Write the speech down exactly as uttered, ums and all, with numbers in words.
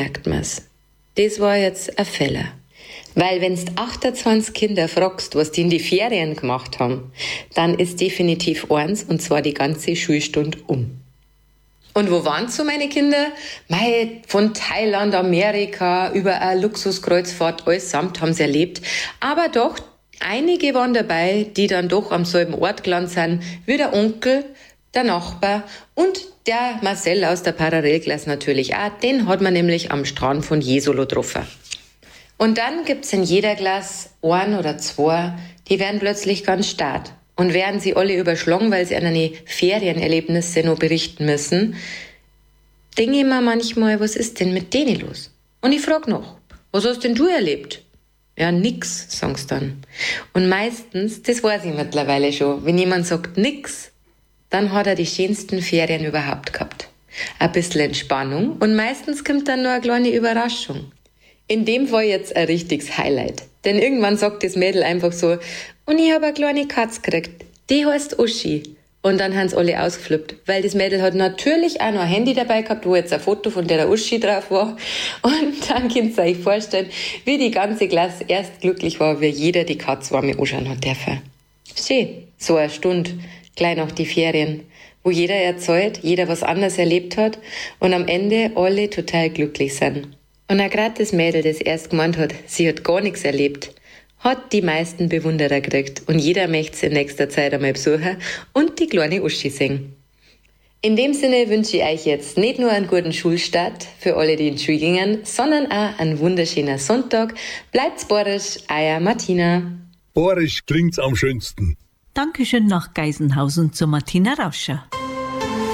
merkt man's. Das war jetzt ein Fehler. Weil wenn du achtundzwanzig Kinder fragst, was die in die Ferien gemacht haben, dann ist definitiv eins, und zwar die ganze Schulstunde um. Und wo waren so meine Kinder? Mei, von Thailand, Amerika, über eine Luxuskreuzfahrt, allesamt haben sie erlebt. Aber doch, einige waren dabei, die dann doch am selben Ort gelandet sind, wie der Onkel, der Nachbar und der Marcel aus der Parallelklasse natürlich auch. Den hat man nämlich am Strand von Jesolo getroffen. Und dann gibt's in jeder Klasse ein oder zwei, die werden plötzlich ganz stark. Und werden sie alle überschlagen, weil sie an eine Ferienerlebnisse noch berichten müssen, denke ich mir manchmal, was ist denn mit denen los? Und ich frage noch, was hast denn du erlebt? Ja, nix, sagen sie dann. Und meistens, das weiß ich mittlerweile schon, wenn jemand sagt nix, dann hat er die schönsten Ferien überhaupt gehabt. Ein bisschen Entspannung und meistens kommt dann noch eine kleine Überraschung. In dem Fall jetzt ein richtiges Highlight. Denn irgendwann sagt das Mädel einfach so, und ich habe eine kleine Katze gekriegt, die heißt Uschi. Und dann haben sie alle ausgeflippt, weil das Mädel hat natürlich auch noch ein Handy dabei gehabt, wo jetzt ein Foto von der Uschi drauf war. Und dann könnt ihr euch vorstellen, wie die ganze Klasse erst glücklich war, wie jeder die Katze warm anschauen hat dürfen. Schön, so eine Stunde, gleich nach die Ferien, wo jeder erzählt, jeder was anderes erlebt hat und am Ende alle total glücklich sind. Und auch gerade das Mädel, das erst gemeint hat, sie hat gar nichts erlebt, hat die meisten Bewunderer gekriegt und jeder möchte sie in nächster Zeit einmal besuchen und die kleine Uschi singen. In dem Sinne wünsche ich euch jetzt nicht nur einen guten Schulstart für alle, die in die Schule gingen, sondern auch einen wunderschönen Sonntag. Bleibt's borisch, euer Martina. Borisch klingt's am schönsten. Dankeschön nach Geisenhausen zu Martina Rauscher.